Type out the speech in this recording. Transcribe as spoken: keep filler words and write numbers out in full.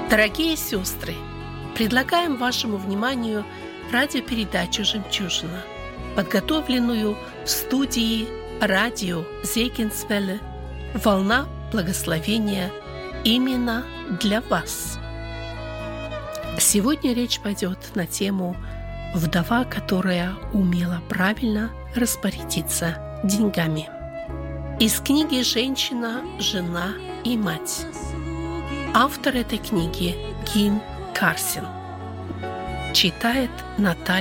Дорогие сестры, предлагаем вашему вниманию радиопередачу «Жемчужина», подготовленную в студии радио Зегенсвелле «Волна благословения» именно для вас. Сегодня речь пойдет на тему «Вдова, которая умела правильно распорядиться деньгами». Из книги «Женщина, жена и мать». Автор этой книги Ким Карсен. Читает Наталья